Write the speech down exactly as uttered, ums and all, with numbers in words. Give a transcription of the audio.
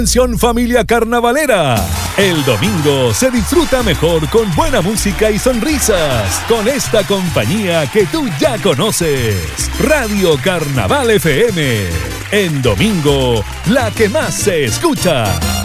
Atención familia carnavalera, el domingo se disfruta mejor con buena música y sonrisas, con esta compañía que tú ya conoces, Radio Carnaval F M, en domingo, la que más se escucha.